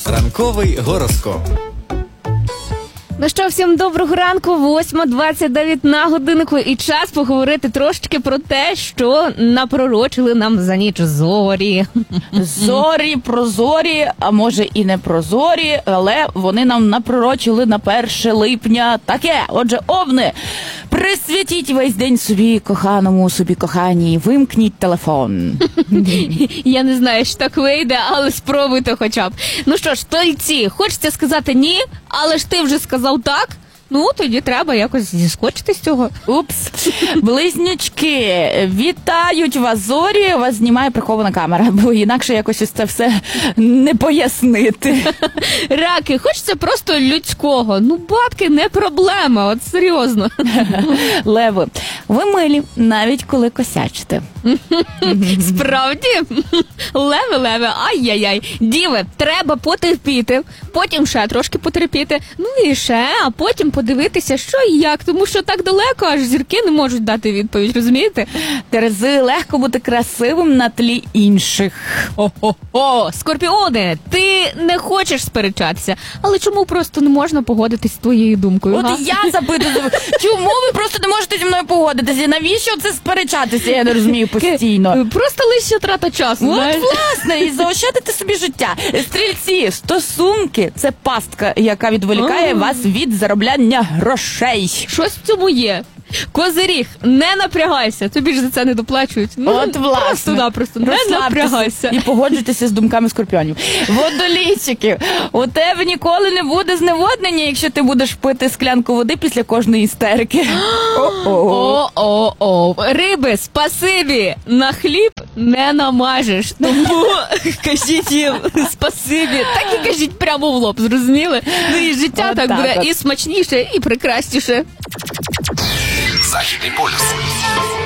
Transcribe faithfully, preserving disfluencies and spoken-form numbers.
Ранковий гороскоп. Ну що, всім доброго ранку, восьма двадцять дев'ять на годиннику, і час поговорити трошечки про те, що напророчили нам за ніч зорі. Зорі, прозорі, а може і не прозорі, але вони нам напророчили на перше липня таке. Отже, овни, присвятіть весь день собі коханому, собі коханій, вимкніть телефон. Я не знаю, що так вийде, але спробуйте хоча б. Ну що ж, тельці, хочеться сказати ні, але ж ти вже сказав так, ну тоді треба якось зіскочити з цього. Упс. Близнючки, вітають вас, зорі, вас знімає прихована камера, бо інакше якось ось це все не пояснити. Раки, хочеться просто людського. Ну, бабки не проблема, от серйозно. Леви, ви милі, навіть коли косячите. Справді? Леви, леви, ай-яй-яй. Діви, треба потерпіти, потім ще трошки потерпіти, ну і ще, а потім подивитися, що і як, тому що так далеко, аж зірки не можуть дати відповідь, розумієте? Терези, легко бути красивим на тлі інших. О, Скорпіони, ти не хочеш сперечатися, але чому просто не можна погодитись з твоєю думкою? От га? я запитую, чому ви просто не можете зі мною погодитися? Навіщо це сперечатися? Я не розумію постійно. Просто лише трата часу, От, знаєш? власне, і заощадити собі життя. Стрільці, стосунки – це пастка, яка відволікає А. вас від заробляння грошей. Щось в цьому є. Козиріг, не напрягайся, тобі ж за це не доплачують. Ну, От, власне. Просто-напросто, не Розслабтеся напрягайся. і погоджуйтеся з думками скорпіонів. Водолійчики, у тебе ніколи не буде зневоднення, якщо ти будеш пити склянку води після кожної істерики. О-о. О-о-о. Риби, спасибі, на хліб не намажеш. Тому кажіть їм спасибі. Так і кажіть прямо в лоб, зрозуміли? Ну і життя От так так буде от. і смачніше, і прекрасніше. Західний полюс.